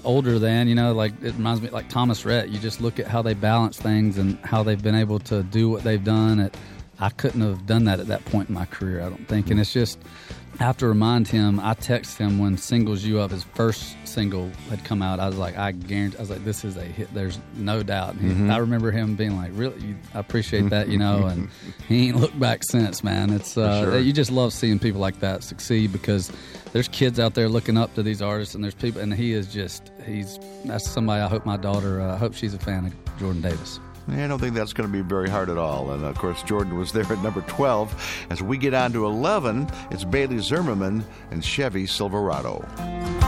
older than, like it reminds me like Thomas Rhett. You just look at how they balance things and how they've been able to do what they've done. I couldn't have done that at that point in my career, I don't think. And it's just, I have to remind him, I texted him when Singles You Up, his first single had come out. I was like, this is a hit. There's no doubt. And I remember him being like, really, I appreciate that, and he ain't looked back since, man. It's sure. You just love seeing people like that succeed, because there's kids out there looking up to these artists, and there's people, and that's somebody I hope my daughter, I hope she's a fan of Jordan Davis. I don't think that's going to be very hard at all. And, of course, Jordan was there at number 12. As we get on to 11, it's Bailey Zimmerman and Chevy Silverado.